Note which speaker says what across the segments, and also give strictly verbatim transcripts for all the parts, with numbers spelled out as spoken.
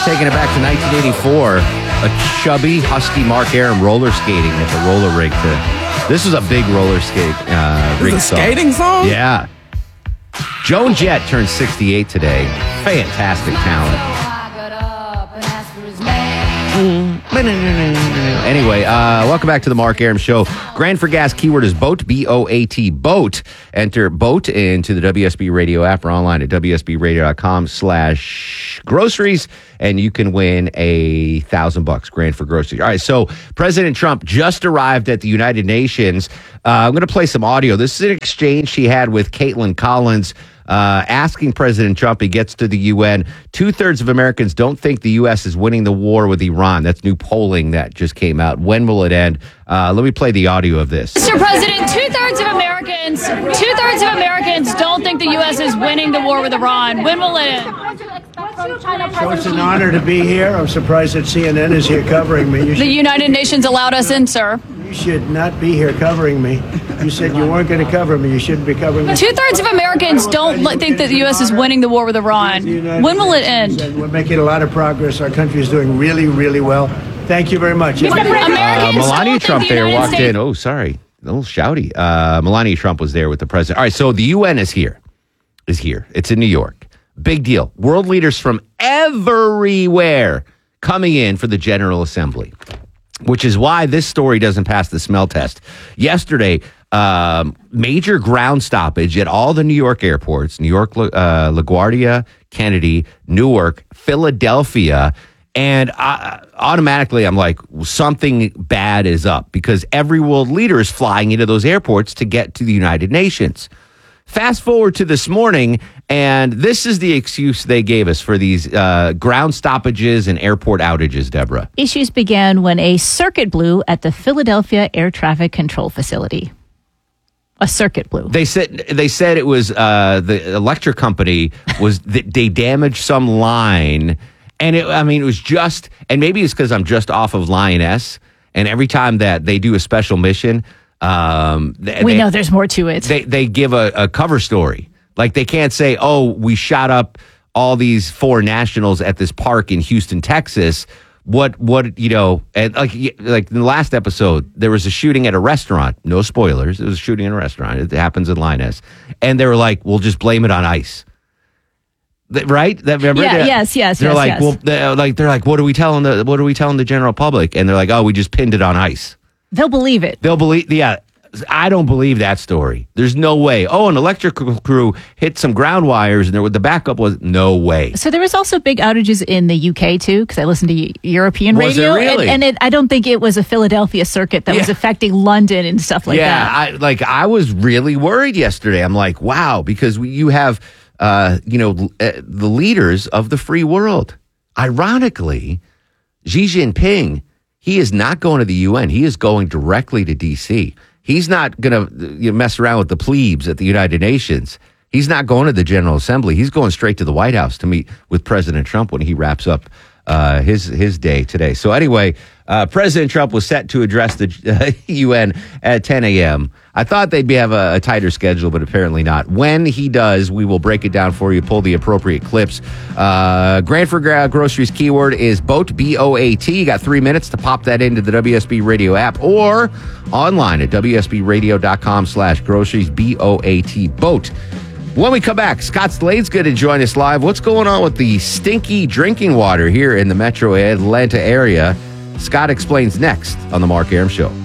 Speaker 1: taking it back to nineteen eighty-four. A chubby, husky Mark Arum roller skating at the roller rink. To, this was a big roller skate uh,
Speaker 2: rink
Speaker 1: song.
Speaker 2: skating song?
Speaker 1: Yeah. Joan Jett turned sixty-eight today. Fantastic talent. Anyway, uh, welcome back to the Mark Arum Show. Grand for Gas keyword is BOAT, B O A T, BOAT. Enter BOAT into the W S B Radio app or online at W S B radio dot com slash groceries, and you can win a thousand bucks, grand for groceries. All right, so President Trump just arrived at the United Nations. Uh, I'm going to play some audio. This is an exchange she had with Caitlin Collins, Uh, asking President Trump, he gets to the U N. Two-thirds of Americans don't think the U S is winning the war with Iran. That's new polling that just came out. When will it end? Uh, let me play the audio of this.
Speaker 3: Mister President, two-thirds of Americans, two-thirds of Americans don't think the U S is winning the war with Iran. When will it end?
Speaker 4: So it's an honor to be here. I'm surprised that C N N is here covering me. You
Speaker 3: the United Nations allowed us in, sir.
Speaker 4: You should not be here covering me. You said you weren't going to cover me. You shouldn't be covering me.
Speaker 3: Two-thirds of Americans don't think that the U S is winning the war with Iran. When will it end?
Speaker 4: We're making a lot of progress. Our country is doing really, really well. Thank you very much.
Speaker 1: Uh, Melania Trump there walked in. Oh, sorry. A little shouty. Uh, Melania Trump was there with the president. All right, so the U N is here. Is here. It's in New York. Big deal. World leaders from everywhere coming in for the General Assembly, which is why this story doesn't pass the smell test. Yesterday, um, major ground stoppage at all the New York airports, New York, uh, LaGuardia, Kennedy, Newark, Philadelphia. And I, automatically, I'm like, something bad is up because every world leader is flying into those airports to get to the United Nations. Fast forward to this morning, and this is the excuse they gave us for these uh, ground stoppages and airport outages, Deborah.
Speaker 5: Issues began when a circuit blew at the Philadelphia Air Traffic Control Facility. A circuit blew.
Speaker 1: They said they said it was uh, the electric company was they damaged some line, and it, I mean it was just, and maybe it's because I'm just off of Lioness, and every time that they do a special mission. Um, they,
Speaker 5: we know there's more to it.
Speaker 1: They they give a, a cover story. Like they can't say, oh, we shot up all these foreign nationals at this park in Houston, Texas. What, what you know, and like, like in the last episode, there was a shooting at a restaurant. No spoilers. It was a shooting in a restaurant. It happens in Lioness. And they were like, we'll just blame it on ICE. Right? That, remember?
Speaker 5: Yeah,
Speaker 1: they're,
Speaker 5: yes, yes,
Speaker 1: they're
Speaker 5: yes,
Speaker 1: like,
Speaker 5: yes.
Speaker 1: well, they're like, they're like, what are we telling the, what are we telling the general public? And they're like, oh, we just pinned it on ICE.
Speaker 5: They'll believe it.
Speaker 1: They'll believe, yeah. I don't believe that story. There's no way. Oh, an electrical crew hit some ground wires, and there, the backup was no way.
Speaker 5: So there was also big outages in the U K too, because I listened to European
Speaker 1: was
Speaker 5: radio,
Speaker 1: it really?
Speaker 5: and, and it, I don't think it was a Philadelphia circuit that
Speaker 1: yeah.
Speaker 5: was affecting London and stuff like
Speaker 1: yeah,
Speaker 5: that.
Speaker 1: Yeah, I, like I was really worried yesterday. I'm like, wow, because we, you have, uh, you know, uh, the leaders of the free world. Ironically, Xi Jinping, he is not going to the U N. He is going directly to D C. He's not going to you know, mess around with the plebes at the United Nations. He's not going to the General Assembly. He's going straight to the White House to meet with President Trump when he wraps up uh, his his day today. So anyway, uh, President Trump was set to address the uh, U N at ten a.m. I thought they'd be, have a, a tighter schedule, but apparently not. When he does, we will break it down for you, pull the appropriate clips. Uh, Grand for Groceries keyword is BOAT, B O A T. You got three minutes to pop that into the W S B Radio app or online at W S B radio dot com slash groceries, B O A T, BOAT. When we come back, Scott Slade's going to join us live. What's going on with the stinky drinking water here in the metro Atlanta area? Scott explains next on The Mark Arum Show.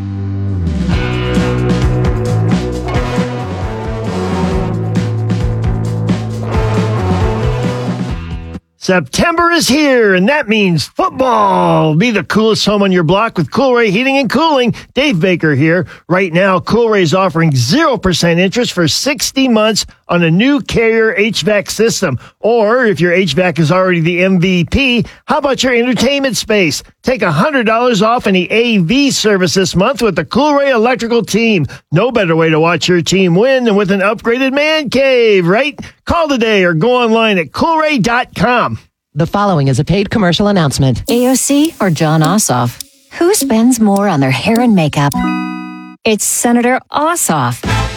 Speaker 6: September is here, and that means football. Be the coolest home on your block with Coolray Heating and Cooling. Dave Baker here. Right now, Coolray is offering zero percent interest for sixty months on a new Carrier H V A C system. Or if your H V A C is already the M V P, how about your entertainment space? Take one hundred dollars off any A V service this month with the Coolray Electrical team. No better way to watch your team win than with an upgraded man cave, right? Call today or go online at coolray dot com.
Speaker 7: The following is a paid commercial announcement.
Speaker 8: A O C or John Ossoff? Who spends more on their hair and makeup? It's Senator Ossoff.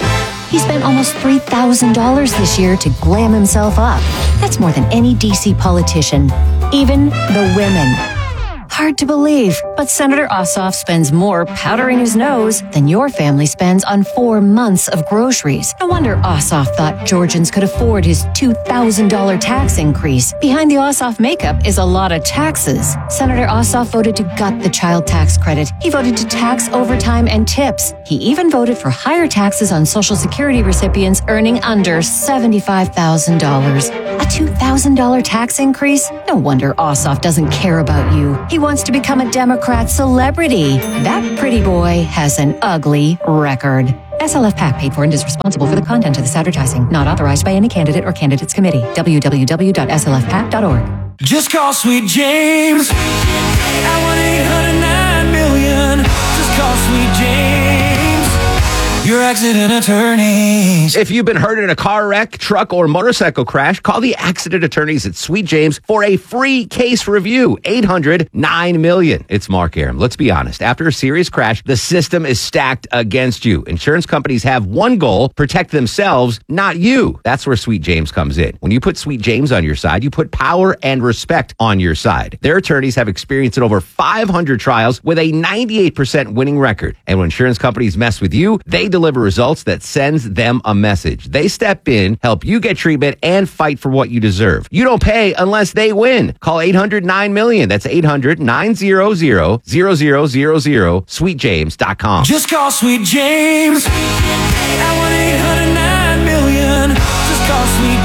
Speaker 8: He spent almost three thousand dollars this year to glam himself up. That's more than any D C politician, even the women. Hard to believe, but Senator Ossoff spends more powdering his nose than your family spends on four months of groceries. No wonder Ossoff thought Georgians could afford his two thousand dollars tax increase. Behind the Ossoff makeup is a lot of taxes. Senator Ossoff voted to gut the child tax credit. He voted to tax overtime and tips. He even voted for higher taxes on Social Security recipients earning under seventy-five thousand dollars. A two thousand dollars tax increase? No wonder Ossoff doesn't care about you. He wants to become a Democrat celebrity. That pretty boy has an ugly record. S L F PAC paid for and is responsible for the content of this advertising. Not authorized by any candidate or candidates committee. w w w dot s l f pac dot org.
Speaker 2: Just call Sweet James at one eight hundred nine million. Just call Sweet James, your accident attorneys.
Speaker 1: If you've been hurt in a car wreck, truck, or motorcycle crash, call the accident attorneys at Sweet James for a free case review. eight hundred nine million. It's Mark Aram. Let's be honest. After a serious crash, the system is stacked against you. Insurance companies have one goal: protect themselves, not you. That's where Sweet James comes in. When you put Sweet James on your side, you put power and respect on your side. Their attorneys have experience in over five hundred trials with a ninety-eight percent winning record. And when insurance companies mess with you, they deliver results that sends them a message. They step in, help you get treatment, and fight for what you deserve. You don't pay unless they win. Call eight hundred nine million. That's eight hundred nine hundred zero zero zero zero. sweet james dot com.
Speaker 2: Just call Sweet James at one eight hundred nine million. Just call Sweet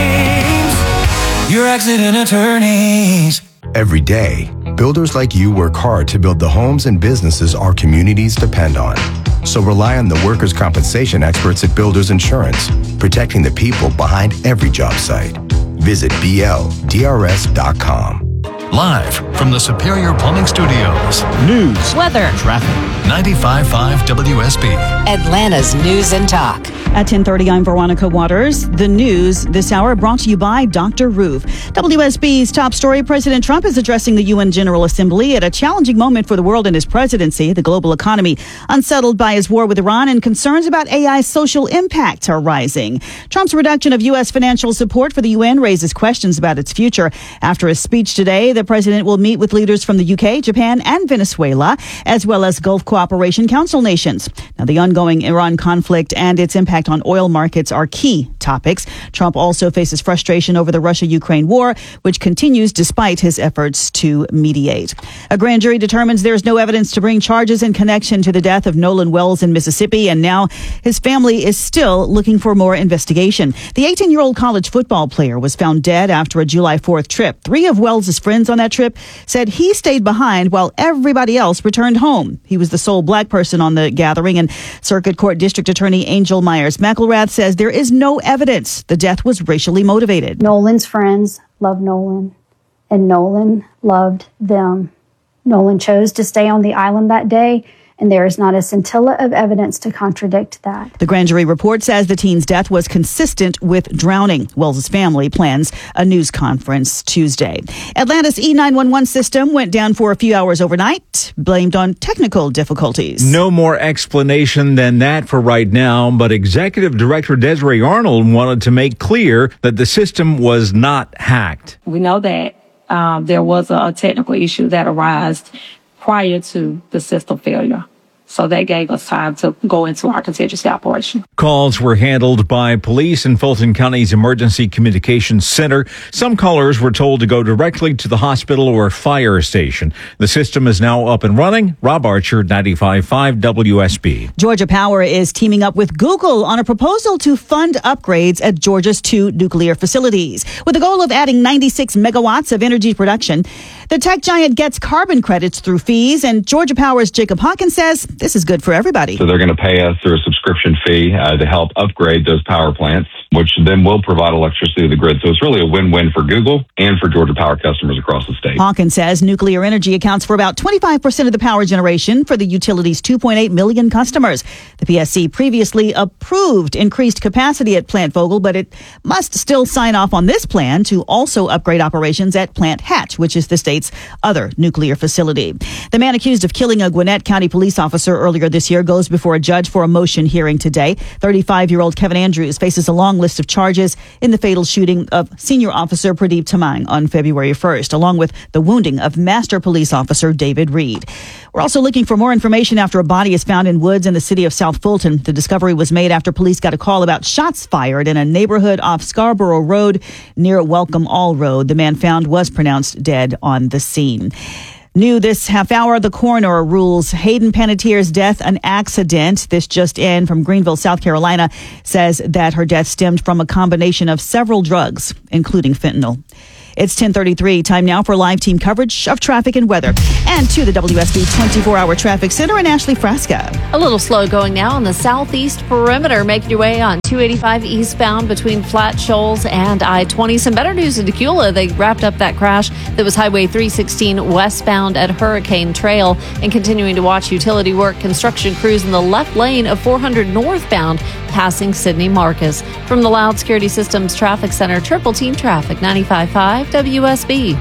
Speaker 2: James, your accident attorneys.
Speaker 9: Every day, builders like you work hard to build the homes and businesses our communities depend on. So rely on the workers' compensation experts at Builders Insurance, protecting the people behind every job site. Visit B L D R S dot com.
Speaker 10: Live from the Superior Plumbing Studios.
Speaker 6: News,
Speaker 5: weather,
Speaker 10: traffic. ninety-five point five W S B.
Speaker 8: Atlanta's News and Talk.
Speaker 11: At ten thirty, I'm Veronica Waters. The news this hour brought to you by Doctor Roof. W S B's top story: President Trump is addressing the U N General Assembly at a challenging moment for the world in his presidency. The global economy, unsettled by his war with Iran, and concerns about A I's social impact are rising. Trump's reduction of U S financial support for the U N raises questions about its future. After his speech today, the president will meet with leaders from the U K, Japan, and Venezuela, as well as Gulf Cooperation Council nations. Now, the ongoing Iran conflict and its impact on oil markets are key topics. Trump also faces frustration over the Russia-Ukraine war, which continues despite his efforts to mediate. A grand jury determines there's no evidence to bring charges in connection to the death of Nolan Wells in Mississippi, and now his family is still looking for more investigation. The eighteen-year-old college football player was found dead after a July fourth trip. Three of Wells' friends on that trip said he stayed behind while everybody else returned home. He was the sole black person on the gathering, and Circuit Court District Attorney Angel Myers McElrath says there is no evidence the death was racially motivated.
Speaker 12: Nolan's friends loved Nolan, and Nolan loved them. Nolan chose to stay on the island that day, and there is not a scintilla of evidence to contradict that.
Speaker 11: The grand jury report says the teen's death was consistent with drowning. Wells' family plans a news conference Tuesday. Atlanta's E nine one one system went down for a few hours overnight, blamed on technical difficulties.
Speaker 13: No more explanation than that for right now, but Executive Director Desiree Arnold wanted to make clear that the system was not hacked.
Speaker 14: We know that um, there was a technical issue that arose prior to the system failure. So that gave us time to go into our contingency operation.
Speaker 13: Calls were handled by police in Fulton County's Emergency Communications Center. Some callers were told to go directly to the hospital or fire station. The system is now up and running. Rob Archer, ninety-five point five W S B.
Speaker 11: Georgia Power is teaming up with Google on a proposal to fund upgrades at Georgia's two nuclear facilities. With the goal of adding ninety-six megawatts of energy production, the tech giant gets carbon credits through fees, and Georgia Power's Jacob Hawkins says this is good for everybody.
Speaker 15: So they're going to pay us through a subscription fee uh, to help upgrade those power plants, which then will provide electricity to the grid. So it's really a win-win for Google and for Georgia Power customers across the state.
Speaker 11: Hawkins says nuclear energy accounts for about twenty-five percent of the power generation for the utility's two point eight million customers. The P S C previously approved increased capacity at Plant Vogtle, but it must still sign off on this plan to also upgrade operations at Plant Hatch, which is the state's state's other nuclear facility. The man accused of killing a Gwinnett County police officer earlier this year goes before a judge for a motion hearing today. thirty-five-year-old Kevin Andrews faces a long list of charges in the fatal shooting of senior officer Pradeep Tamang on February first, along with the wounding of master police officer David Reed. We're also looking for more information after a body is found in woods in the city of South Fulton. The discovery was made after police got a call about shots fired in a neighborhood off Scarborough Road near Welcome All Road. The man found was pronounced dead on the scene. New this half hour, the coroner rules Hayden Panettiere's death an accident. This just in from Greenville, South Carolina, says that her death stemmed from a combination of several drugs, including fentanyl. It's ten thirty-three. Time now for live team coverage of traffic and weather. And to the W S B twenty-four hour Traffic Center in Ashley Frasca.
Speaker 16: A little slow going now on the southeast perimeter, making your way on two eighty-five eastbound between Flat Shoals and I twenty. Some better news in Decula. They wrapped up that crash that was Highway three sixteen westbound at Hurricane Trail, and continuing to watch utility work. Construction crews in the left lane of four hundred northbound passing Sidney Marcus. From the Loud Security Systems Traffic Center, Triple Team Traffic, ninety-five point five W S B.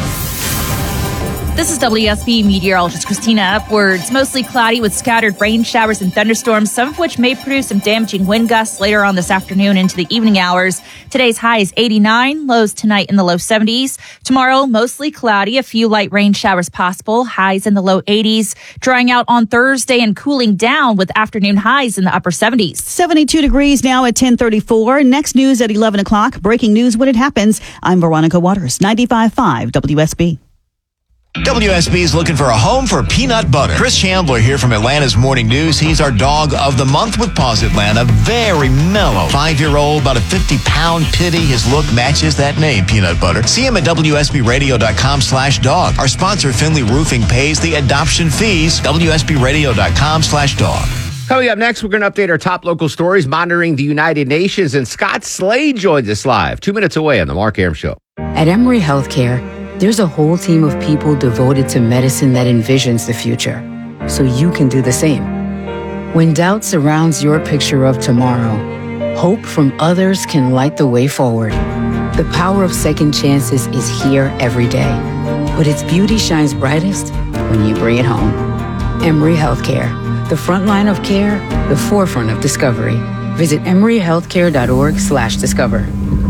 Speaker 17: This is W S B meteorologist Christina Upwards. Mostly cloudy with scattered rain showers and thunderstorms, some of which may produce some damaging wind gusts later on this afternoon into the evening hours. Today's high is eighty-nine, lows tonight in the low seventies. Tomorrow, mostly cloudy, a few light rain showers possible, highs in the low eighties. Drying out on Thursday and cooling down with afternoon highs in the upper seventies.
Speaker 11: seventy-two degrees now at ten thirty-four. Next news at eleven o'clock. Breaking news when it happens. I'm Veronica Waters, ninety-five point five W S B.
Speaker 18: W S B is looking for a home for peanut butter. Chris Chandler here from Atlanta's Morning News. He's our dog of the month with Paws Atlanta. Very mellow. Five-year-old, about a fifty-pound pitty. His look matches that name, peanut butter. See him at W S B radio dot com slash dog. Our sponsor, Finley Roofing, pays the adoption fees. W S B radio dot com slash dog.
Speaker 1: Coming up next, we're going to update our top local stories, monitoring the United Nations, and Scott Slade joins us live, two minutes away on The Mark Arum Show.
Speaker 19: At Emory Healthcare, there's a whole team of people devoted to medicine that envisions the future, so you can do the same. When doubt surrounds your picture of tomorrow, hope from others can light the way forward. The power of second chances is here every day, but its beauty shines brightest when you bring it home. Emory Healthcare, the front line of care, the forefront of discovery. Visit emory healthcare dot org slash discover.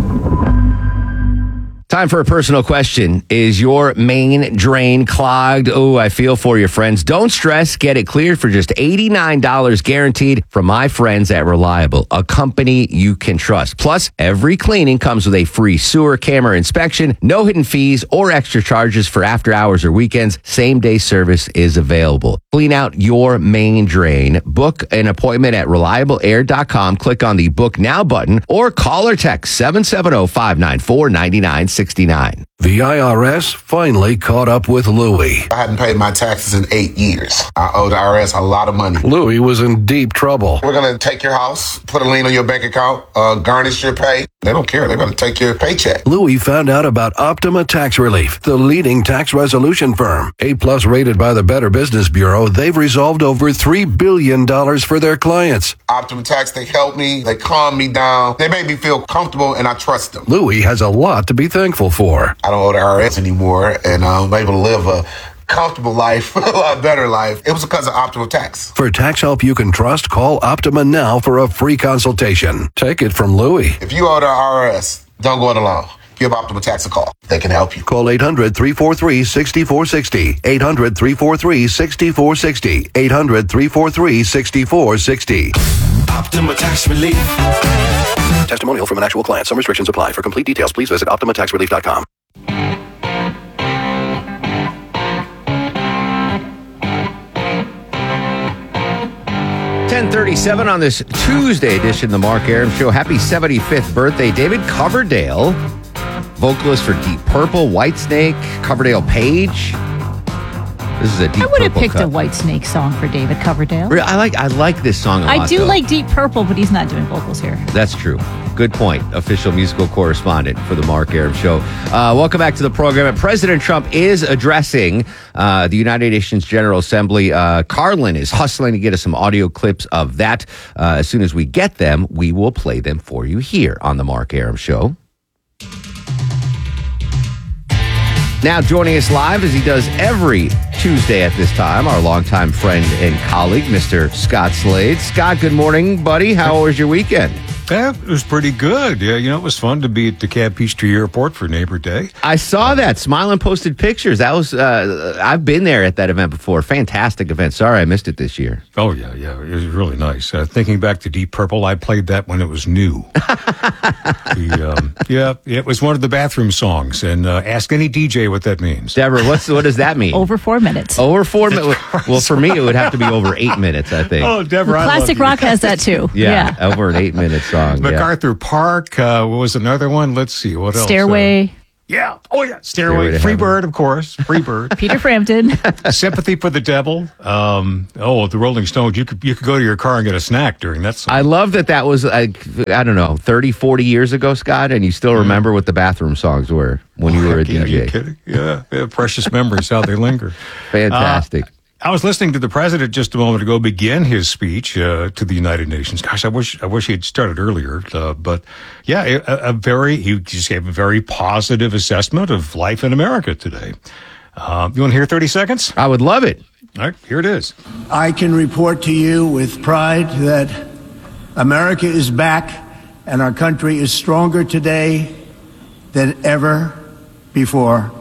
Speaker 1: Time for a personal question. Is your main drain clogged? Oh, I feel for your friends. Don't stress. Get it cleared for just eighty-nine dollars guaranteed from my friends at Reliable, a company you can trust. Plus, every cleaning comes with a free sewer camera inspection, no hidden fees or extra charges for after hours or weekends. Same day service is available. Clean out your main drain. Book an appointment at reliable air dot com. Click on the Book Now button or call or text seven seven zero, five nine four, nine nine six nine.
Speaker 20: The I R S finally caught up with Louie.
Speaker 21: I hadn't paid my taxes in eight years. I owe the I R S a lot of money.
Speaker 20: Louie was in deep trouble.
Speaker 21: We're going to take your house, put a lien on your bank account, uh, garnish your pay. They don't care. They're going to take your paycheck.
Speaker 20: Louie found out about Optima Tax Relief, the leading tax resolution firm. A-plus rated by the Better Business Bureau, they've resolved over three billion dollars for their clients.
Speaker 21: Optima Tax, they helped me. They calmed me down. They made me feel comfortable, and I trust them.
Speaker 20: Louie has a lot to be thankful for.
Speaker 21: I don't owe the I R S anymore, and I'm able to live a comfortable life, a lot better life. It was because of Optima Tax.
Speaker 20: For tax help you can trust, call Optima now for a free consultation. Take it from Louie.
Speaker 21: If you owe the I R S, don't go it alone. Give Optima Tax a call. They can help you.
Speaker 20: Call eight hundred, three four three, six four six zero. eight hundred, three four three, six four six zero. eight hundred, three four three, six four six zero.
Speaker 2: Optima Tax Relief.
Speaker 20: Testimonial from an actual client. Some restrictions apply. For complete details, please visit optima tax relief dot com.
Speaker 1: ten thirty-seven on this Tuesday edition of the Mark Arum Show. Happy seventy-fifth birthday, David Coverdale, vocalist for Deep Purple, Whitesnake, Coverdale Page. This is a Deep
Speaker 5: I would have
Speaker 1: Purple
Speaker 5: picked
Speaker 1: cut.
Speaker 5: a Whitesnake song for David Coverdale.
Speaker 1: Really, I like I like this song a lot.
Speaker 5: I do
Speaker 1: though.
Speaker 5: like Deep Purple, but he's not doing vocals here.
Speaker 1: That's true. Good point. Official musical correspondent for the Mark Arum Show. Uh, welcome back to the program. And President Trump is addressing uh, the United Nations General Assembly. Uh, Carlin is hustling to get us some audio clips of that. Uh, as soon as we get them, we will play them for you here on the Mark Arum Show. Now joining us live, as he does every Tuesday at this time, our longtime friend and colleague, Mister Scott Slade. Scott, good morning, buddy. How was your weekend?
Speaker 3: Yeah, it was pretty good. Yeah, you know, it was fun to be at DeKalb Peachtree Airport for Neighbor Day.
Speaker 1: I saw that. Smiling posted pictures. That was, uh, I've been there at that event before. Fantastic event. Sorry I missed it this year.
Speaker 3: Oh, yeah, yeah. It was really nice. Uh, thinking back to Deep Purple, I played that when it was new. the, um, yeah, it was one of the bathroom songs. And uh, ask any D J what that means.
Speaker 1: Deborah, what's, what does that mean?
Speaker 5: Over four minutes.
Speaker 1: Over four minutes. Well, for me, it would have to be over eight minutes, I think.
Speaker 3: Oh, Deborah,
Speaker 5: well,
Speaker 3: I
Speaker 5: Classic
Speaker 3: love
Speaker 5: rock has that too.
Speaker 1: Yeah,
Speaker 5: yeah.
Speaker 1: over an eight minute song.
Speaker 3: MacArthur
Speaker 1: yeah.
Speaker 3: Park uh, what was another one. Let's see what else.
Speaker 5: Stairway.
Speaker 3: Uh, yeah. Oh yeah. Stairway.
Speaker 1: Stairway
Speaker 3: Free
Speaker 1: Heaven.
Speaker 3: Bird, of course. Free Bird.
Speaker 5: Peter Frampton.
Speaker 3: Sympathy for the Devil. Um, oh, the Rolling Stones. You could you could go to your car and get a snack during that song.
Speaker 1: I love that that was, like, I don't know, thirty, forty years ago, Scott, and you still remember what the bathroom songs were when you were a
Speaker 3: Heck, yeah,
Speaker 1: D J.
Speaker 3: you kidding? Yeah, yeah, precious memories, how they linger.
Speaker 1: Fantastic.
Speaker 3: Uh, I was listening to the president just a moment ago begin his speech uh, to the United Nations. Gosh, I wish I wish he had started earlier. Uh, but yeah, a, a very he just gave a very positive assessment of life in America today. Uh, you want to hear thirty seconds?
Speaker 1: I would love it.
Speaker 3: All right, here it is.
Speaker 4: I can report to you with pride that America is back and our country is stronger today than ever before.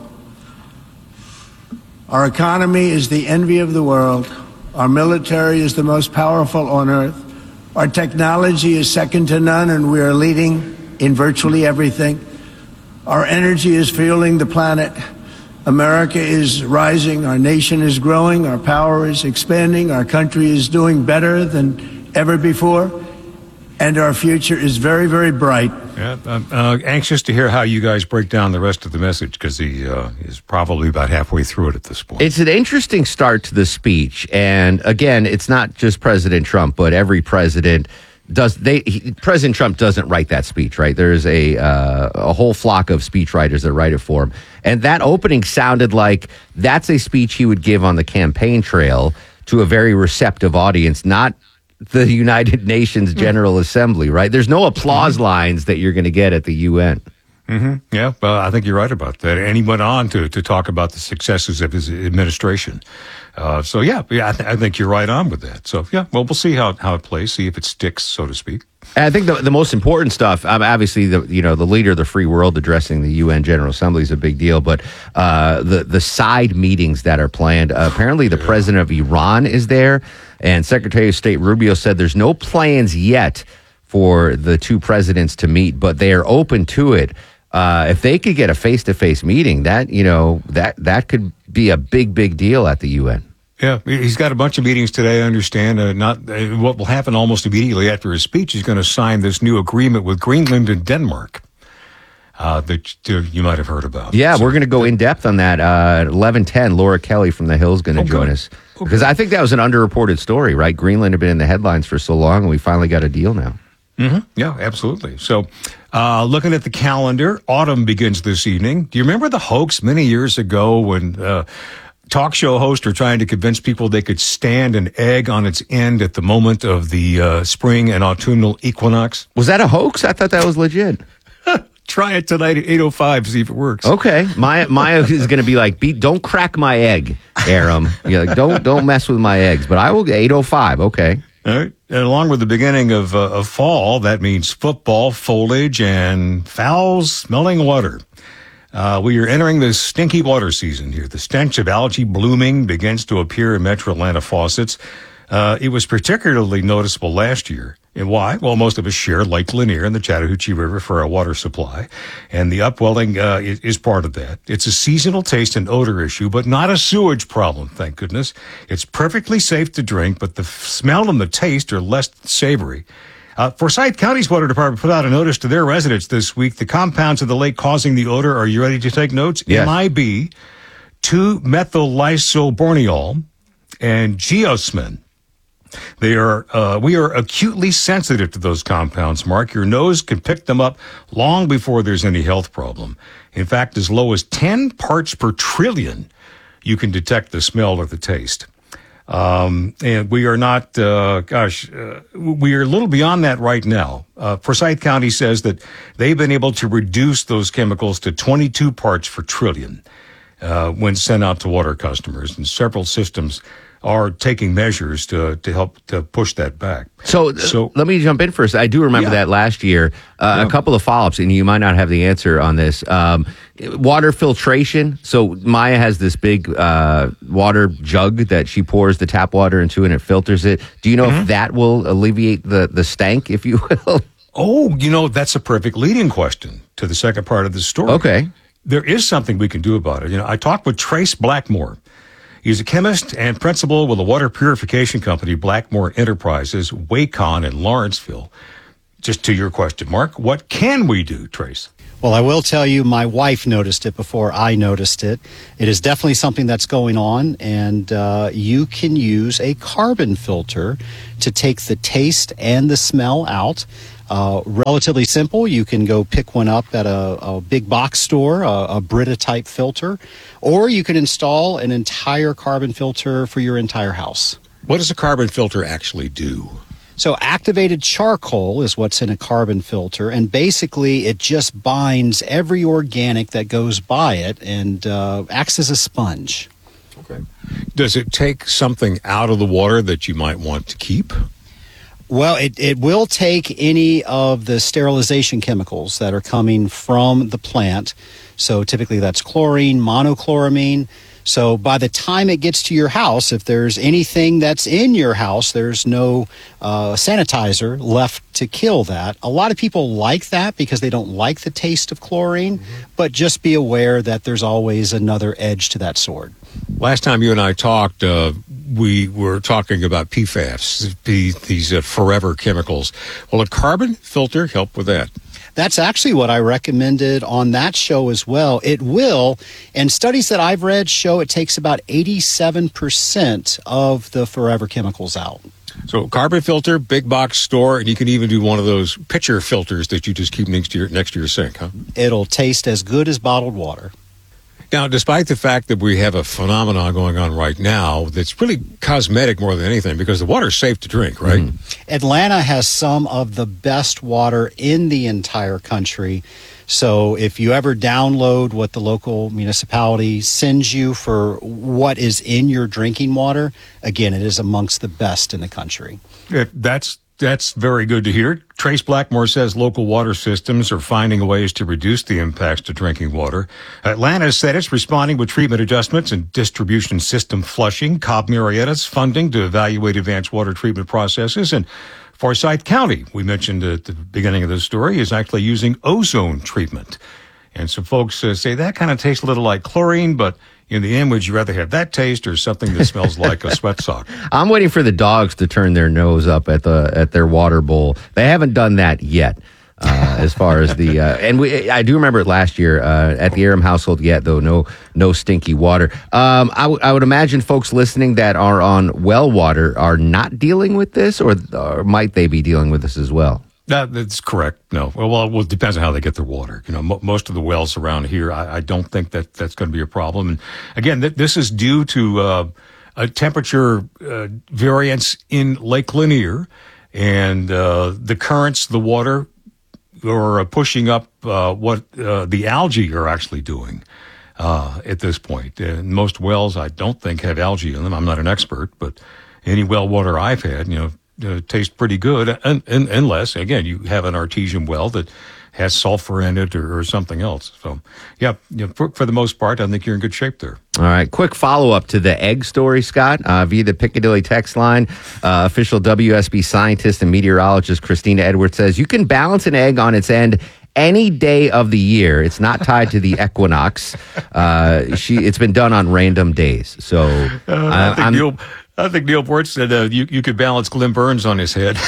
Speaker 4: Our economy is the envy of the world. Our military is the most powerful on earth. Our technology is second to none, and we are leading in virtually everything. Our energy is fueling the planet. America is rising. Our nation is growing. Our power is expanding. Our country is doing better than ever before. And our future is very, very bright.
Speaker 3: Yeah, I'm uh, anxious to hear how you guys break down the rest of the message because he uh, is probably about halfway through it at this point.
Speaker 1: It's an interesting start to the speech. And again, it's not just President Trump, but every president does. They he, President Trump doesn't write that speech, right? There's a, uh, a whole flock of speechwriters that write it for him. And that opening sounded like that's a speech he would give on the campaign trail to a very receptive audience, not the United Nations General Assembly, right? There's no applause lines that you're going to get at the U N.
Speaker 3: Mm-hmm. Yeah, well, I think you're right about that. And he went on to, to talk about the successes of his administration. Uh, so, yeah, yeah I, th- I think you're right on with that. So, yeah, well, we'll see how, how it plays, see if it sticks, so to speak.
Speaker 1: And I think the, the most important stuff, um, obviously, the you know the leader of the free world addressing the U N General Assembly is a big deal, but uh, the the side meetings that are planned. Uh, apparently, the president of Iran is there, and Secretary of State Rubio said there's no plans yet for the two presidents to meet, but they are open to it. Uh, if they could get a face to face meeting, that you know that that could be a big big deal at the U N.
Speaker 3: Yeah, he's got a bunch of meetings today, I understand. Uh, not uh, what will happen almost immediately after his speech, he's going to sign this new agreement with Greenland and Denmark uh, that uh, you might have heard about.
Speaker 1: Yeah,
Speaker 3: so,
Speaker 1: we're going to go in depth on that. Uh, at eleven ten, Laura Kelly from The Hill is going to
Speaker 3: oh,
Speaker 1: join
Speaker 3: good.
Speaker 1: us. Because
Speaker 3: okay.
Speaker 1: I think that was an underreported story, right? Greenland had been in the headlines for so long, and we finally got a deal now.
Speaker 3: Mm-hmm. Yeah, absolutely. So uh, looking at the calendar, autumn begins this evening. Do you remember the hoax many years ago when... Uh, talk show hosts are trying to convince people they could stand an egg on its end at the moment of the uh, spring and autumnal equinox.
Speaker 1: Was that a hoax? I thought that was legit.
Speaker 3: Try it tonight at eight oh five, see if it works.
Speaker 1: Okay. Maya, Maya is going to be like, be, don't crack my egg, Aram. Yeah, like, don't don't mess with my eggs. But I will get eight oh five. Okay.
Speaker 3: All right. And along with the beginning of, uh, of fall, that means football, foliage, and foul-smelling water. Uh, we are entering the stinky water season here. The stench of algae blooming begins to appear in metro Atlanta faucets. Uh, it was particularly noticeable last year. And why? Well, most of us share Lake Lanier and the Chattahoochee River for our water supply. And the upwelling uh, is, is part of that. It's a seasonal taste and odor issue, but not a sewage problem, thank goodness. It's perfectly safe to drink, but the f- smell and the taste are less savory. Uh, Forsyth County's water department put out a notice to their residents this week. The compounds of the lake causing the odor, are you ready to take notes?
Speaker 1: Yes.
Speaker 3: M I B, two methyl lysoborneol, and geosmin. They are, uh, we are acutely sensitive to those compounds, Mark. Your nose can pick them up long before there's any health problem. In fact, as low as ten parts per trillion, you can detect the smell or the taste. Um, and we are not, uh, gosh, uh, we are a little beyond that right now. Uh, Forsyth County says that they've been able to reduce those chemicals to twenty-two parts per trillion. uh, when sent out to water customers, and several systems are taking measures to to help to push that back.
Speaker 1: So, so let me jump in first. I do remember
Speaker 3: Yeah.
Speaker 1: that last year. Uh,
Speaker 3: Yeah.
Speaker 1: A couple of follow-ups, and you might not have the answer on this. Um, water filtration. So Maya has this big uh, water jug that she pours the tap water into, and it filters it. Do you know
Speaker 3: Mm-hmm.
Speaker 1: if that will alleviate the the stank, if you will?
Speaker 3: Oh, you know, that's a perfect leading question to the second part of the story.
Speaker 1: Okay.
Speaker 3: There is something we can do about it. You know, I talked with Trace Blackmore. He's a chemist and principal with the water purification company Blackmore Enterprises, Wacon in Lawrenceville. Just to your question, Mark, what can we do, Trace?
Speaker 7: Well, I will tell you, my wife noticed it before I noticed it. It is definitely something that's going on, and uh, you can use a carbon filter to take the taste and the smell out. Uh, relatively simple. You can go pick one up at a, a big box store, a, a Brita type filter, or you can install an entire carbon filter for your entire house.
Speaker 3: What does a carbon filter actually do?
Speaker 7: So activated charcoal is what's in a carbon filter, and basically it just binds every organic that goes by it and uh, acts as a sponge.
Speaker 3: Okay. Does it take something out of the water that you might want to keep?
Speaker 7: Well, it, it will take any of the sterilization chemicals that are coming from the plant. So typically that's chlorine, monochloramine. So by the time it gets to your house, if there's anything that's in your house, there's no uh, sanitizer left to kill that. A lot of people like that because they don't like the taste of chlorine, mm-hmm. but just be aware that there's always another edge to that sword.
Speaker 3: Last time you and I talked, uh, we were talking about P FAS, the, these uh, forever chemicals. Will a carbon filter help with that?
Speaker 7: That's actually what I recommended on that show as well. It will, and studies that I've read show it takes about eighty-seven percent of the forever chemicals out.
Speaker 3: So carbon filter, big box store, and you can even do one of those pitcher filters that you just keep next to your, next to your sink, huh?
Speaker 7: It'll taste as good as bottled water.
Speaker 3: Now, despite the fact that we have a phenomenon going on right now that's really cosmetic more than anything, because the water's safe to drink, right?
Speaker 7: Mm. Atlanta has some of the best water in the entire country. So if you ever download what the local municipality sends you for what is in your drinking water, again, it is amongst the best in the country.
Speaker 3: Yeah, that's That's very good to hear. Trace Blackmore says local water systems are finding ways to reduce the impacts to drinking water. Atlanta said it's responding with treatment adjustments and distribution system flushing. Cobb Marietta's funding to evaluate advanced water treatment processes. And Forsyth County, we mentioned at the beginning of the story, is actually using ozone treatment. And some folks uh, say that kind of tastes a little like chlorine, but in the end, would you rather have that taste or something that smells like a sweat sock?
Speaker 1: I'm waiting for the dogs to turn their nose up at the at their water bowl. They haven't done that yet. Uh, as far as the uh, and we, I do remember it last year uh, at the Aram household. Yet though, no no stinky water. Um, I, w- I would imagine folks listening that are on well water are not dealing with this, or, or might they be dealing with this as well?
Speaker 3: That, that's correct. No. Well, well, well, it depends on how they get their water. You know, mo- most of the wells around here, I, I don't think that that's going to be a problem. And again, th- this is due to uh, a temperature uh, variance in Lake Lanier, and uh, the currents, the water, are pushing up uh, what uh, the algae are actually doing uh, at this point. And most wells, I don't think, have algae in them. I'm not an expert, but any well water I've had, you know, Uh, taste pretty good, and, and, unless, again, you have an artesian well that has sulfur in it or, or something else. So, yeah, you know, for, for the most part, I think you're in good shape there.
Speaker 1: All right. Quick follow-up to the egg story, Scott, uh, via the Piccadilly text line. Uh, official W S B scientist and meteorologist Christina Edwards says you can balance an egg on its end any day of the year. It's not tied to the equinox. Uh, she, it's been done on random days. So
Speaker 3: uh, I, think
Speaker 1: I'm,
Speaker 3: Neil, I think Neil Bort said uh, you, you could balance Glenn Burns on his head.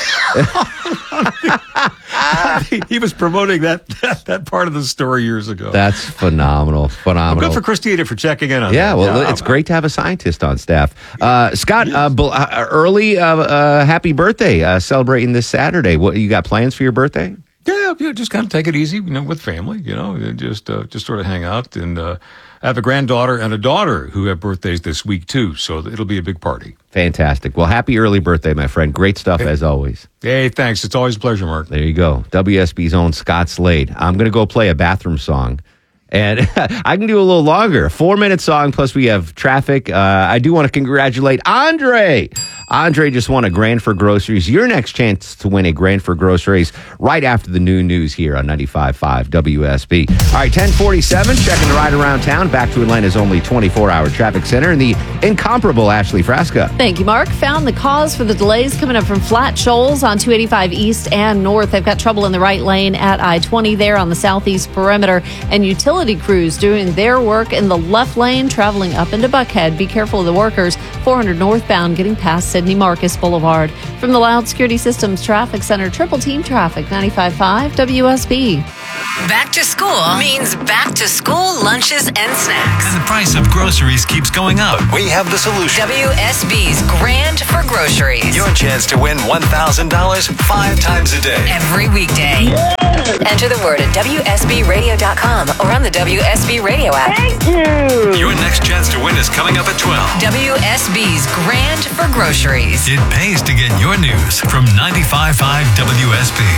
Speaker 3: He was promoting that, that that part of the story years ago.
Speaker 1: That's phenomenal. Phenomenal.
Speaker 3: Well, good for Christina for checking in on
Speaker 1: yeah,
Speaker 3: that.
Speaker 1: well,
Speaker 3: yeah,
Speaker 1: it's great to have a scientist on staff. Uh, Scott, uh, bel- uh, early uh, uh, happy birthday, uh, celebrating this Saturday. What you got plans for your birthday?
Speaker 3: Yeah, yeah, just kind of take it easy, you know, with family, you know, and just uh, just sort of hang out. And uh, I have a granddaughter and a daughter who have birthdays this week, too, so it'll be a big party.
Speaker 1: Fantastic. Well, happy early birthday, my friend. Great stuff,
Speaker 3: hey.
Speaker 1: as always.
Speaker 3: Hey, thanks. It's always a pleasure, Mark.
Speaker 1: There you go. W S B's own Scott Slade. I'm going to go play a bathroom song, And I can do a little longer. Four minute song, plus we have traffic. Uh, I do want to congratulate Andre. Andre just won a grand for groceries. Your next chance to win a grand for groceries right after the new news here on ninety-five point five W S B. All right, ten forty-seven, checking the ride around town. Back to Atlanta's only twenty-four hour traffic center and the incomparable Ashley Frasca.
Speaker 16: Thank you, Mark. Found the cause for the delays coming up from Flat Shoals on two eighty-five East and North. They've got trouble in the right lane at I twenty there on the southeast perimeter. And utility crews doing their work in the left lane, traveling up into Buckhead. Be careful of the workers. four hundred northbound getting past Sidney Marcus Boulevard. From the Loud Security Systems Traffic Center, Triple Team Traffic, ninety-five point five W S B.
Speaker 9: Back to school means back to school lunches and snacks.
Speaker 10: And the price of groceries keeps going up.
Speaker 18: We have the solution.
Speaker 9: W S B's Grand for Groceries.
Speaker 10: Your chance to win one thousand dollars five times a day.
Speaker 9: Every weekday. Yeah. Enter the word at W S B radio dot com or on the W S B Radio app.
Speaker 2: Thank you.
Speaker 10: Your next chance to win is coming up at twelve.
Speaker 9: W S B's Grand for Groceries.
Speaker 10: It pays to get your news from ninety-five point five W S B.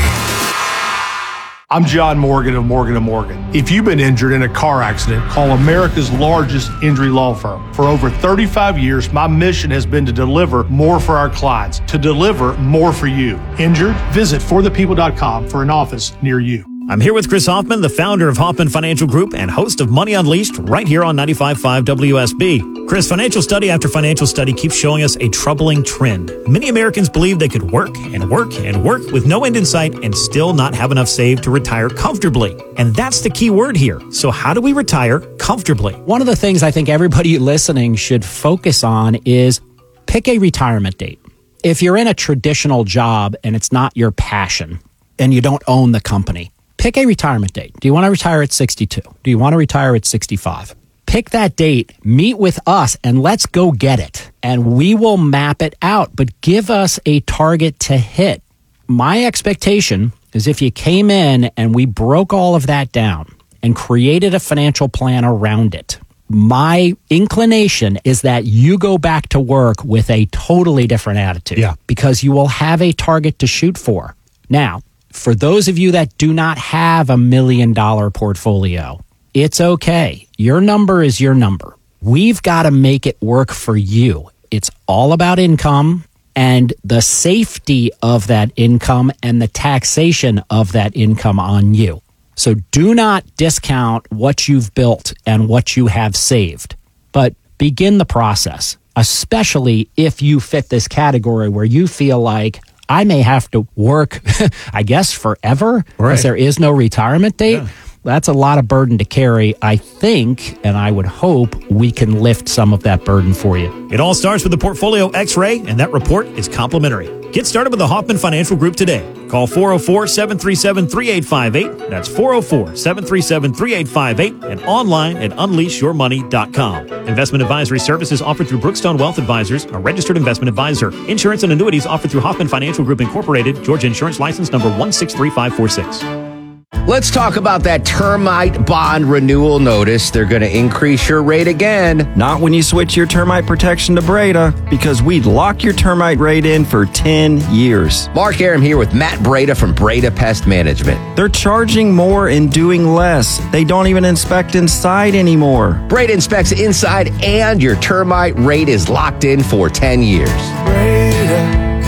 Speaker 22: I'm John Morgan of Morgan and Morgan. If you've been injured in a car accident, call America's largest injury law firm. For over thirty-five years, my mission has been to deliver more for our clients, to deliver more for you. Injured? Visit for the people dot com for an office near you.
Speaker 23: I'm here with Chris Hoffman, the founder of Hoffman Financial Group and host of Money Unleashed, right here on ninety-five point five W S B. Chris, financial study after financial study keeps showing us a troubling trend. Many Americans believe they could work and work and work with no end in sight and still not have enough saved to retire comfortably. And that's the key word here. So how do we retire comfortably?
Speaker 24: One of the things I think everybody listening should focus on is pick a retirement date. If you're in a traditional job and it's not your passion and you don't own the company, pick a retirement date. Do you want to retire at sixty-two? Do you want to retire at sixty-five? Pick that date, meet with us, and let's go get it. And we will map it out, but give us a target to hit. My expectation is if you came in and we broke all of that down and created a financial plan around it, my inclination is that you go back to work with a totally different attitude. Yeah. Because you will have a target to shoot for. Now, for those of you that do not have a million dollar portfolio, it's okay. Your number is your number. We've got to make it work for you. It's all about income and the safety of that income and the taxation of that income on you. So do not discount what you've built and what you have saved, but begin the process, especially if you fit this category where you feel like I may have to work, I guess, forever, because
Speaker 23: Right.
Speaker 24: there is no retirement date.
Speaker 23: Yeah.
Speaker 24: That's a lot of burden to carry. I think, and I would hope, we can lift some of that burden for you.
Speaker 23: It all starts with the Portfolio X-ray, and that report is complimentary. Get started with the Hoffman Financial Group today. Call four oh four, seven three seven, three eight five eight. That's four oh four, seven three seven, three eight five eight and online at unleash your money dot com. Investment advisory services offered through Brookstone Wealth Advisors, a registered investment advisor. Insurance and annuities offered through Hoffman Financial Group Incorporated, Georgia Insurance License number one six three five four six.
Speaker 1: Let's talk about that termite bond renewal notice. They're going to increase your rate again.
Speaker 25: Not when you switch your termite protection to Breda, because we'd lock your termite rate in for ten years.
Speaker 1: Mark Aram here with Matt Breda from Breda Pest Management.
Speaker 25: They're charging more and doing less. They don't even inspect inside anymore.
Speaker 1: Breda inspects inside and your termite rate is locked in for ten years.
Speaker 2: Breda,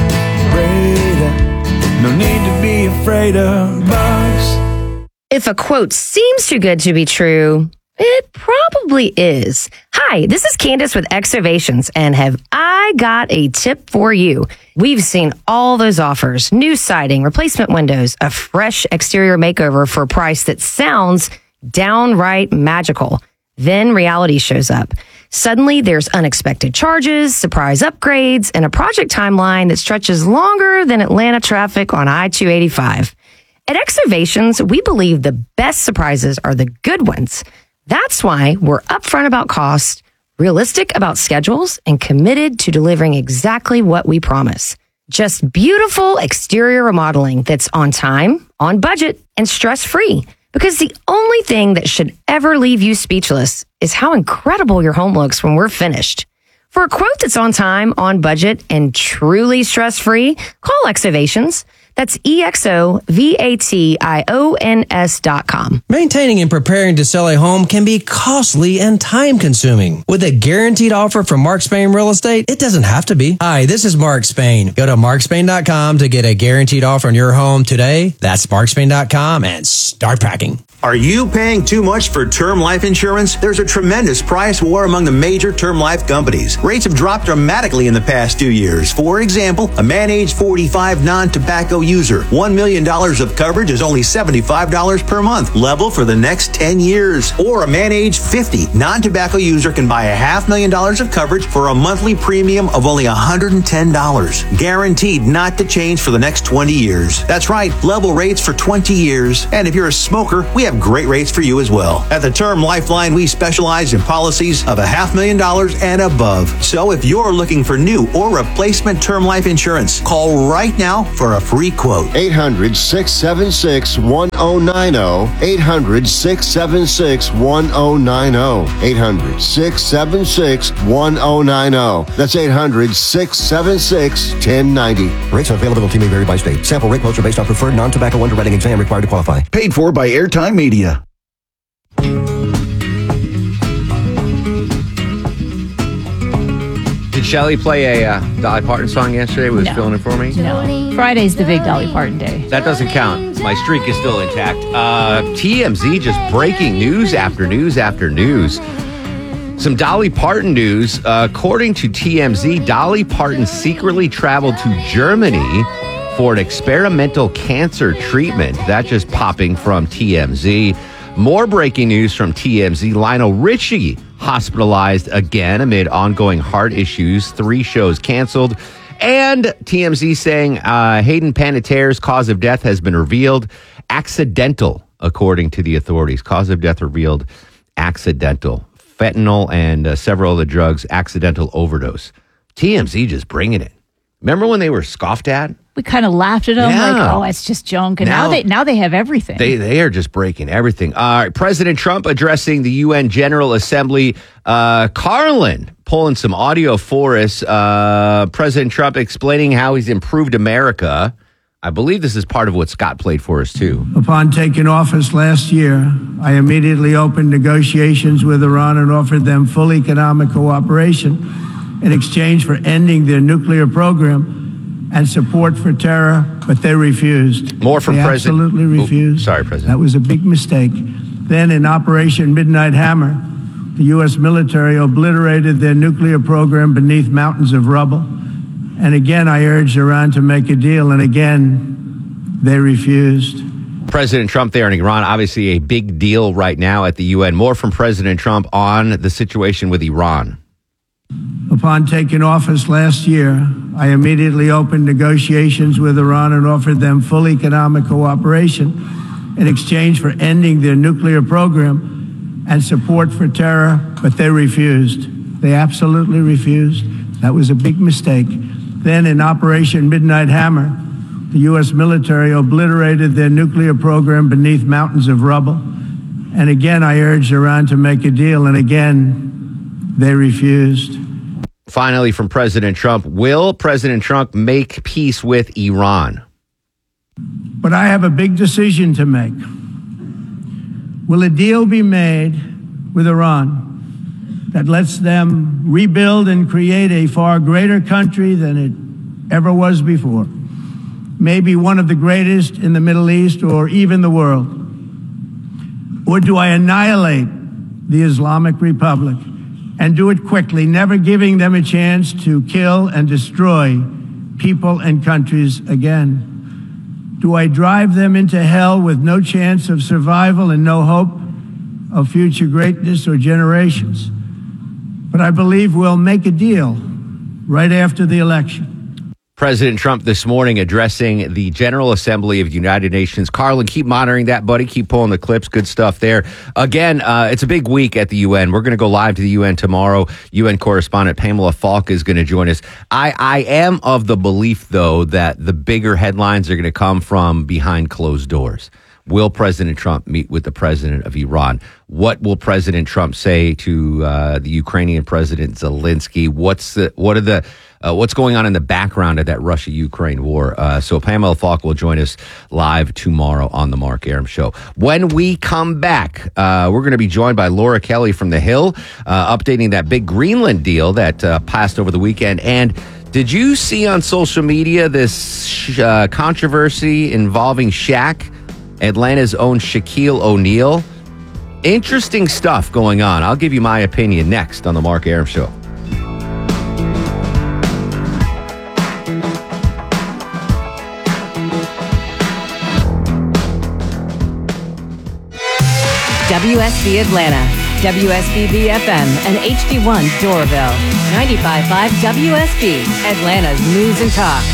Speaker 2: Breda, no need to be afraid of bugs.
Speaker 26: If a quote seems too good to be true, it probably is. Hi, this is Candace with Excavations, and have I got a tip for you? We've seen all those offers, new siding, replacement windows, a fresh exterior makeover for a price that sounds downright magical. Then reality shows up. Suddenly, there's unexpected charges, surprise upgrades, and a project timeline that stretches longer than Atlanta traffic on I two eighty-five. At Excavations, we believe the best surprises are the good ones. That's why we're upfront about cost, realistic about schedules, and committed to delivering exactly what we promise. Just beautiful exterior remodeling that's on time, on budget, and stress-free. Because the only thing that should ever leave you speechless is how incredible your home looks when we're finished. For a quote that's on time, on budget, and truly stress-free, call Excavations. That's E X O V A T I O N S dot com.
Speaker 6: Maintaining and preparing to sell a home can be costly and time-consuming. With a guaranteed offer from Mark Spain Real Estate, it doesn't have to be. Hi, this is Mark Spain. Go to mark spain dot com to get a guaranteed offer on your home today. That's mark spain dot com and start packing.
Speaker 8: Are you paying too much for term life insurance? There's a tremendous price war among the major term life companies. Rates have dropped dramatically in the past two years. For example, a man age forty-five non-tobacco user, one million dollars of coverage is only seventy-five dollars per month, level for the next ten years. Or a man age fifty non-tobacco user can buy a half million dollars of coverage for a monthly premium of only one hundred ten dollars. Guaranteed not to change for the next twenty years. That's right, level rates for twenty years. And if you're a smoker, we have great rates for you as well. At the Term Lifeline, we specialize in policies of a half million dollars and above. So if you're looking for new or replacement term life insurance, call right now for a free quote.
Speaker 12: eight hundred, six seven six, one oh nine oh. eight hundred, six seven six, one oh nine oh. eight hundred, six seven six, one oh nine oh. That's eight hundred, six seven six, one oh nine oh.
Speaker 13: Rates and availability may vary by state. Sample rate quotes are based on preferred non-tobacco underwriting exam required to qualify.
Speaker 14: Paid for by Airtime Media.
Speaker 1: Did Shelley play a uh, Dolly Parton song yesterday? Was
Speaker 5: No.
Speaker 1: filling it for me?
Speaker 5: No. Friday's the big Dolly Parton day.
Speaker 1: That doesn't count. My streak is still intact. Uh, T M Z just breaking news after news after news. Some Dolly Parton news. Uh, according to T M Z, Dolly Parton secretly traveled to Germany for an experimental cancer treatment. That just popping from T M Z. More breaking news from T M Z. Lionel Richie hospitalized again amid ongoing heart issues. Three shows canceled. And T M Z saying uh, Hayden Panettiere's cause of death has been revealed. Accidental, according to the authorities. Cause of death revealed accidental. Fentanyl and uh, several other drugs, accidental overdose. T M Z just bringing it. Remember when they were scoffed at?
Speaker 5: We kind of laughed at them
Speaker 1: Yeah.
Speaker 5: like, oh, it's just junk. And now,
Speaker 1: Now-
Speaker 5: they now they have everything.
Speaker 1: They they are just breaking everything. All right, President Trump addressing the U N General Assembly. Uh, Carlin pulling some audio for us. Uh, President Trump explaining how he's improved America. I believe this is part of what Scott played for us, too.
Speaker 4: Upon taking office last year, I immediately opened negotiations with Iran and offered them full economic cooperation in exchange for ending their nuclear program and support for terror, but they refused.
Speaker 1: More from
Speaker 4: they
Speaker 1: President-
Speaker 4: absolutely
Speaker 1: Oop,
Speaker 4: refused.
Speaker 1: sorry, President.
Speaker 4: That was a big mistake. Then in Operation Midnight Hammer, the U S military obliterated their nuclear program beneath mountains of rubble. And again, I urged Iran to make a deal, and again, they refused.
Speaker 1: President Trump there in Iran, obviously a big deal right now at the U N. More from President Trump on the situation with Iran.
Speaker 4: Upon taking office last year, I immediately opened negotiations with Iran and offered them full economic cooperation in exchange for ending their nuclear program and support for terror, but they refused. They absolutely refused. That was a big mistake. Then in Operation Midnight Hammer, the U S military obliterated their nuclear program beneath mountains of rubble. And again, I urged Iran to make a deal, and again, they refused.
Speaker 1: Finally, from President Trump, will President Trump make peace with Iran?
Speaker 4: But I have a big decision to make. Will a deal be made with Iran that lets them rebuild and create a far greater country than it ever was before? Maybe one of the greatest in the Middle East or even the world? Or do I annihilate the Islamic Republic and do it quickly, never giving them a chance to kill and destroy people and countries again? Do I drive them into hell with no chance of survival and no hope of future greatness or generations? But I believe we'll make a deal right after the election.
Speaker 1: President Trump this morning addressing the General Assembly of the United Nations. Carlin, keep monitoring that, buddy. Keep pulling the clips. Good stuff there. Again, uh, it's a big week at the U N. We're going to go live to the U N tomorrow. U N correspondent Pamela Falk is going to join us. I, I am of the belief, though, that the bigger headlines are going to come from behind closed doors. Will President Trump meet with the president of Iran? What will President Trump say to uh, the Ukrainian President Zelensky? What's the what are the uh, what's going on in the background of that Russia-Ukraine war? Uh, so Pamela Falk will join us live tomorrow on the Mark Arum Show. When we come back, uh, we're going to be joined by Laura Kelly from The Hill, uh, updating that big Greenland deal that uh, passed over the weekend. And did you see on social media this sh- uh, controversy involving Shaq, Atlanta's own Shaquille O'Neal? Interesting stuff going on. I'll give you my opinion next on the Mark Arum Show.
Speaker 9: W S B Atlanta, W S B B F M, and H D one Doraville. ninety-five point five W S B, Atlanta's News and Talk.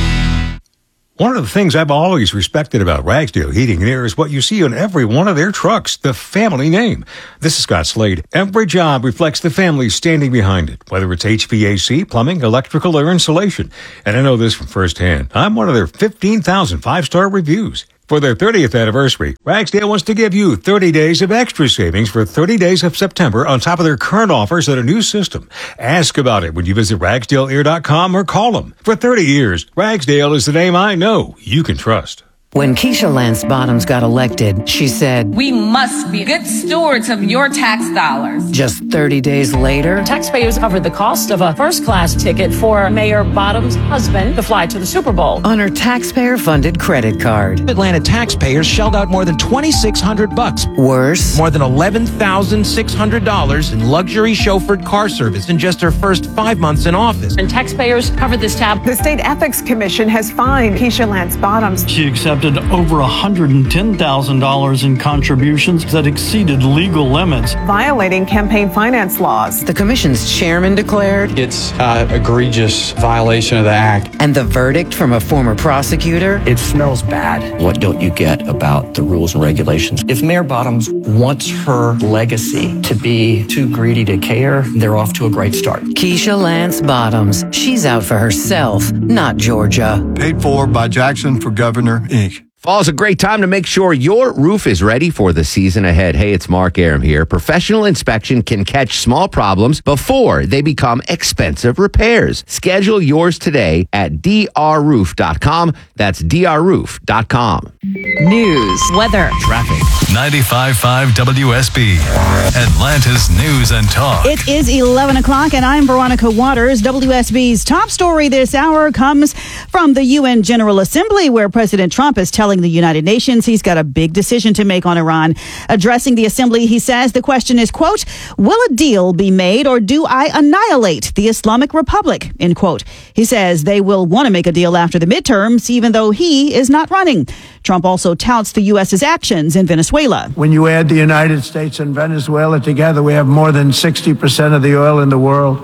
Speaker 3: One of the things I've always respected about Ragsdale Heating and Air is what you see on every one of their trucks, the family name. This is Scott Slade. Every job reflects the family standing behind it, whether it's H V A C, plumbing, electrical, or insulation. And I know this from firsthand. I'm one of their fifteen thousand five-star reviews. For their thirtieth anniversary, Ragsdale wants to give you thirty days of extra savings for thirty days of September on top of their current offers at a new system. Ask about it when you visit ragsdale air dot com or call them. For thirty years, Ragsdale is the name I know you can trust.
Speaker 11: When Keisha Lance Bottoms got elected, she said,
Speaker 15: "We must be good stewards of your tax dollars."
Speaker 11: Just thirty days later,
Speaker 17: taxpayers covered the cost of a first-class ticket for Mayor Bottoms' husband to fly to the Super Bowl
Speaker 11: on her taxpayer-funded credit card.
Speaker 19: Atlanta taxpayers shelled out more than twenty-six hundred bucks.
Speaker 11: Worse,
Speaker 19: more than eleven thousand six hundred dollars in luxury chauffeured car service in just her first five months in office.
Speaker 17: And taxpayers covered this tab.
Speaker 20: The State Ethics Commission has fined Keisha Lance Bottoms.
Speaker 21: She accepted over one hundred ten thousand dollars in contributions that exceeded legal limits,
Speaker 20: violating campaign finance laws.
Speaker 11: The commission's chairman declared
Speaker 27: it's an egregious violation of the act.
Speaker 11: And the verdict from a former prosecutor?
Speaker 28: It smells bad. What don't you get about the rules and regulations? If Mayor Bottoms wants her legacy to be too greedy to care, they're off to a great start.
Speaker 11: Keisha Lance Bottoms. She's out for herself, not Georgia.
Speaker 29: Paid for by Jackson for Governor, Incorporated.
Speaker 1: Fall's a great time to make sure your roof is ready for the season ahead. Hey, it's Mark Arum here. Professional inspection can catch small problems before they become expensive repairs. Schedule yours today at d r roof dot com. That's d r roof dot com.
Speaker 5: News, weather,
Speaker 10: traffic. ninety-five point five W S B, Atlanta's News and Talk.
Speaker 30: It is eleven o'clock, and I'm Veronica Waters. W S B's top story this hour comes from the U N General Assembly, where President Trump is telling the United Nations he's got a big decision to make on Iran. Addressing the assembly, he says the question is, quote, will a deal be made or do I annihilate the Islamic Republic, end quote. He says they will want to make a deal after the midterms, even though he is not running. Trump also touts the U S's actions in Venezuela.
Speaker 4: When you add the United States and Venezuela together, we have more than sixty percent of the oil in the world.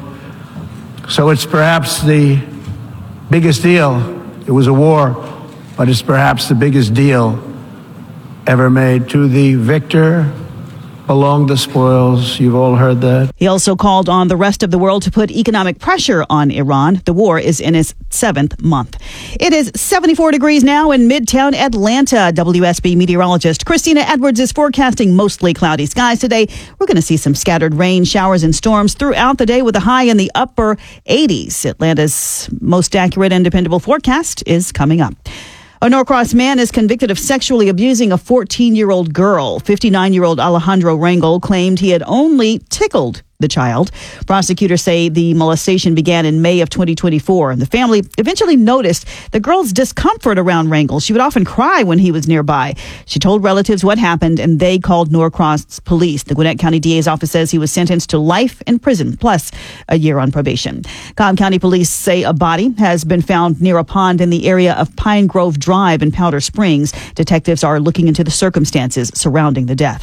Speaker 4: So it's perhaps the biggest deal. It was a war, but it's perhaps the biggest deal ever made. To the victor belong the spoils. You've all heard that.
Speaker 30: He also called on the rest of the world to put economic pressure on Iran. The war is in its seventh month. It is seventy-four degrees now in Midtown Atlanta. W S B meteorologist Christina Edwards is forecasting mostly cloudy skies today. We're going to see some scattered rain, showers, and storms throughout the day with a high in the upper eighties. Atlanta's most accurate and dependable forecast is coming up. A Norcross man is convicted of sexually abusing a fourteen-year-old girl. fifty-nine-year-old Alejandro Rangel claimed he had only tickled the child. Prosecutors say the molestation began in May of twenty twenty-four. The family eventually noticed the girl's discomfort around Rangel. She would often cry when he was nearby. She told relatives what happened, and they called Norcross police. The Gwinnett County D A's office says he was sentenced to life in prison, plus a year on probation. Cobb County police say a body has been found near a pond in the area of Pine Grove Drive in Powder Springs. Detectives are looking into the circumstances surrounding the death.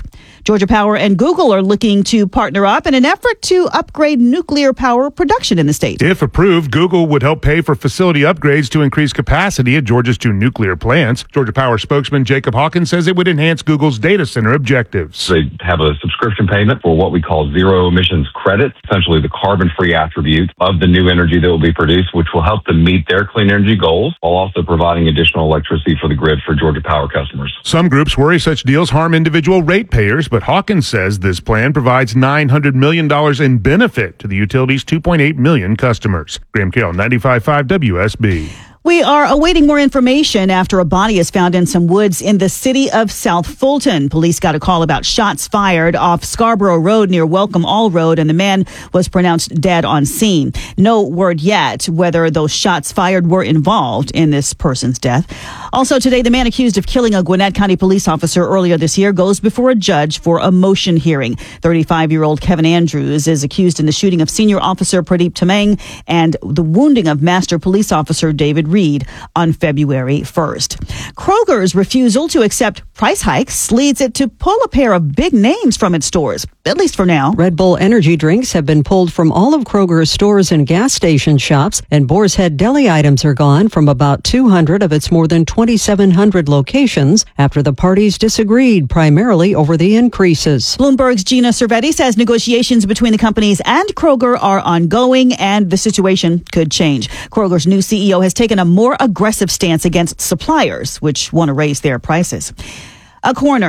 Speaker 30: Georgia Power and Google are looking to partner up in an effort to upgrade nuclear power production in the state.
Speaker 2: If approved, Google would help pay for facility upgrades to increase capacity at Georgia's two nuclear plants. Georgia Power spokesman Jacob Hawkins says it would enhance Google's data center objectives.
Speaker 6: They have a subscription payment for what we call zero emissions credits, essentially the carbon-free attribute of the new energy that will be produced, which will help them meet their clean energy goals while also providing additional electricity for the grid for Georgia Power customers.
Speaker 2: Some groups worry such deals harm individual ratepayers, but Hawkins says this plan provides nine hundred million dollars in benefit to the utility's two point eight million customers. Graham Carroll, ninety-five point five W S B.
Speaker 30: We are awaiting more information after a body is found in some woods in the city of South Fulton. Police got a call about shots fired off Scarborough Road near Welcome All Road, and the man was pronounced dead on scene. No word yet whether those shots fired were involved in this person's death. Also today, the man accused of killing a Gwinnett County police officer earlier this year goes before a judge for a motion hearing. thirty-five-year-old Kevin Andrews is accused in the shooting of senior officer Pradeep Tamang and the wounding of master police officer David Reed on February first. Kroger's refusal to accept price hikes leads it to pull a pair of big names from its stores, at least for now.
Speaker 7: Red Bull energy drinks have been pulled from all of Kroger's stores and gas station shops, and Boar's Head deli items are gone from about two hundred of its more than twenty-seven hundred locations after the parties disagreed, primarily over the increases.
Speaker 30: Bloomberg's Gina Cervetti says negotiations between the companies and Kroger are ongoing and the situation could change. Kroger's new C E O has taken a more aggressive stance against suppliers, which want to raise their prices. A coroner